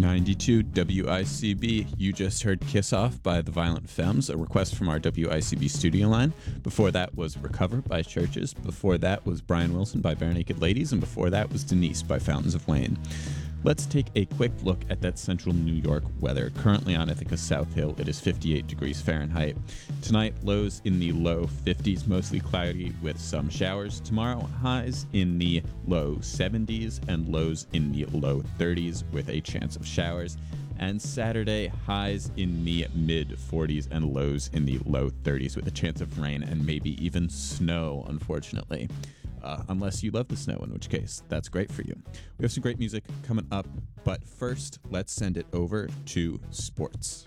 92 WICB. You just heard Kiss Off by the Violent Femmes, a request from our WICB studio line. Before that was Recover by Churches. Before that was Brian Wilson by Bare Naked Ladies. And before that was Denise by Fountains of Wayne. Let's take a quick look at that central New York weather. Currently on Ithaca South Hill, it is 58 degrees Fahrenheit. Tonight, lows in the low 50s, mostly cloudy with some showers. Tomorrow, highs in the low 70s and lows in the low 30s with a chance of showers. And Saturday, highs in the mid 40s and lows in the low 30s with a chance of rain and maybe even snow, unfortunately. Unless you love the snow, in which case, that's great for you. We have some great music coming up, but first, let's send it over to sports.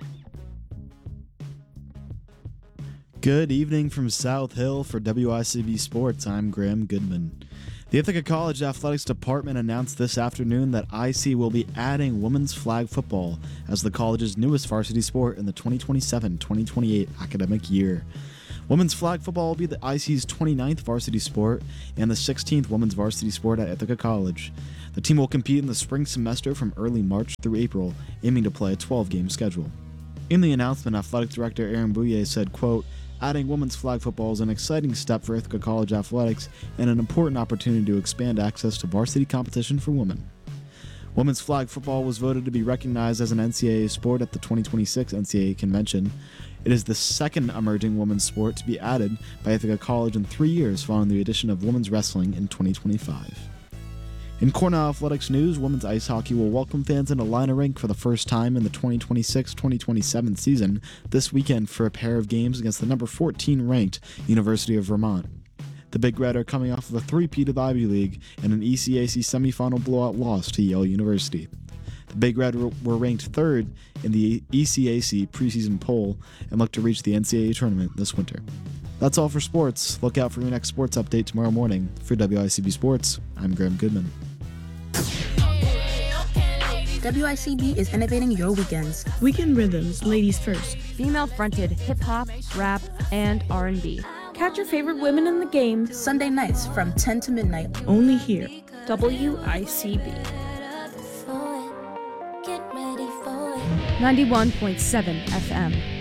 Good evening from South Hill for WICB Sports. I'm Graham Goodman. The Ithaca College Athletics Department announced this afternoon that IC will be adding women's flag football as the college's newest varsity sport in the 2027-2028 academic year. Women's flag football will be the IC's 29th varsity sport and the 16th women's varsity sport at Ithaca College. The team will compete in the spring semester from early March through April, aiming to play a 12-game schedule. In the announcement, Athletic Director Aaron Bouye said, quote, "Adding women's flag football is an exciting step for Ithaca College athletics and an important opportunity to expand access to varsity competition for women." Women's flag football was voted to be recognized as an NCAA sport at the 2026 NCAA convention. It is the second emerging women's sport to be added by Ithaca College in 3 years following the addition of women's wrestling in 2025. In Cornell athletics news, women's ice hockey will welcome fans into Liner Rink for the first time in the 2026-2027 season this weekend for a pair of games against the number 14 ranked University of Vermont. The Big Red are coming off of a three-peat of the Ivy League and an ECAC semifinal blowout loss to Yale University. The Big Red were ranked third in the ECAC preseason poll and look to reach the NCAA tournament this winter. That's all for sports. Look out for your next sports update tomorrow morning. For WICB Sports, I'm Graham Goodman. WICB is innovating your weekends. Weekend Rhythms, ladies first. Female-fronted hip-hop, rap, and R&B. Catch your favorite women in the game. Sunday nights from 10 to midnight. Only here. WICB. 91.7 FM.